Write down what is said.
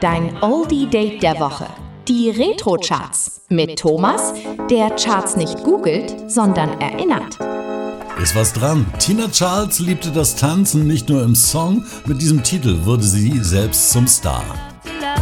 dein Oldie-Date der Woche. Die Retro-Charts mit Thomas, der Charts nicht googelt, sondern erinnert. Ist was dran. Tina Charles liebte das Tanzen nicht nur im Song, mit diesem Titel wurde sie selbst zum Star.